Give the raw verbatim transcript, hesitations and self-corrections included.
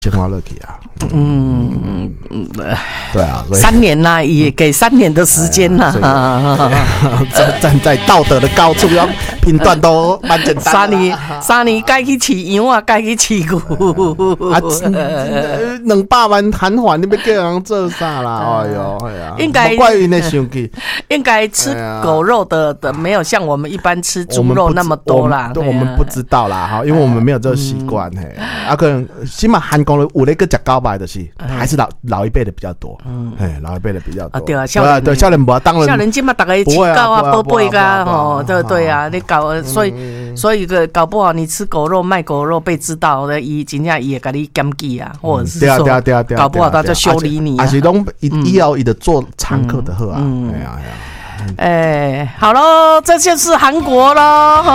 先花乐体啊。 嗯嗯， 对啊， 三年呐，也给三年的时间呐。 站站在道德的高处，要评断都蛮简单。 三年，三年该去饲羊啊，该去饲牛。 啊，两百万韩元，你要叫人做啥啦？哎呦，哎呀， 应该怪因的生气。 应该吃狗肉的的没有像我们一般吃猪肉那么多啦。 我们不知道啦，哈，因为我们没有这个习惯。嘿，啊，可能起码韩国人有那个吃高白的是，还是老老一辈的比较多。嗯，哎，老一辈的比较多。 对啊， 对啊，对，少年不当然。 少年今嘛大家吃狗啊、宝贝啊，吼，对对啊，你搞所以所以个搞不好你吃狗肉卖狗肉被知道的，伊真正伊会给你检举啊，或者是说搞不好他就修理你啊。 还是拢以后伊就做常客的好啊。哎呀哎呀。 哎，好咯，这就是韩国咯。